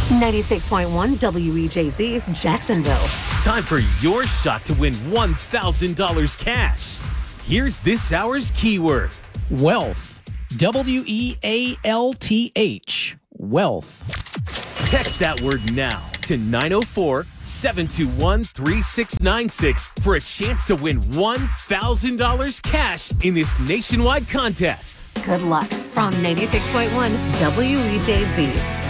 96.1 WEJZ, Jacksonville. Time for your shot to win $1,000 cash. Here's this hour's keyword. Wealth. W-E-A-L-T-H. Wealth. Text that word now to 904-721-3696 for a chance to win $1,000 cash in this nationwide contest. Good luck from 96.1 WEJZ.